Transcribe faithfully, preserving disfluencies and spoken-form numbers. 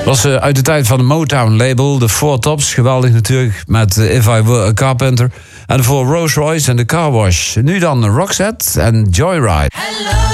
Dat was uh, uit de tijd van de Motown-label, de Four Tops. Geweldig natuurlijk, met uh, If I Were a Carpenter. En voor Rolls Royce en de Car Wash. Nu dan Roxette en Joyride. Hello.